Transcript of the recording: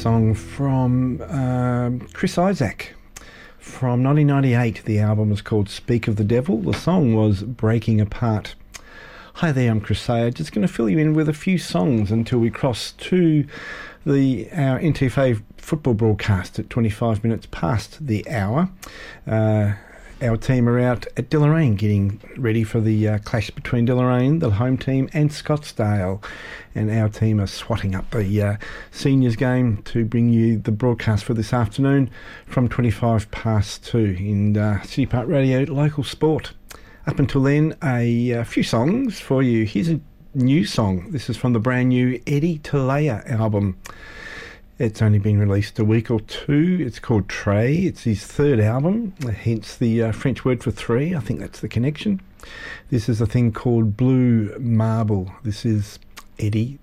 song from Chris Isaak from 1998. The album was called Speak of the Devil. The song was Breaking Apart. Hi there, I'm Chris Sayer. Just going to fill you in with a few songs until we cross to our NTFA football broadcast at 25 minutes past the hour. Our team are out at Deloraine getting ready for the clash between Deloraine, the home team, and Scottsdale. And our team are swatting up the seniors game to bring you the broadcast for this afternoon from 25 past 2 in City Park Radio Local Sport. Up until then, a few songs for you. Here's a new song. This is from the brand new Eddie Talaya album. It's only been released a week or two. It's called Trey. It's his third album, hence the French word for three. I think that's the connection. This is a thing called Blue Marble. This is Eddie